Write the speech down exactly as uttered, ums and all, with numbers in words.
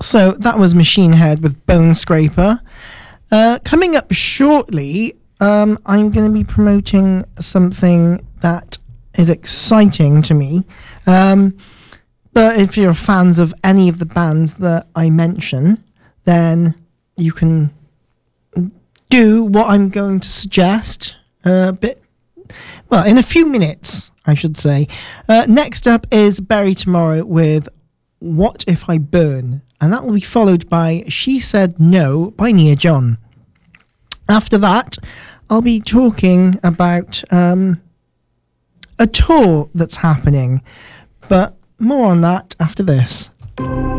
So that was Machine Head with Bone Scraper. Uh, coming up shortly, um, I'm going to be promoting something that is exciting to me. Um, but if you're fans of any of the bands that I mention, then you can do what I'm going to suggest a bit, well, in a few minutes, I should say. Uh, next up is Bury Tomorrow with What If I Burn? And that will be followed by She Said No by Nia John. After that, I'll be talking about um, a tour that's happening, but more on that after this.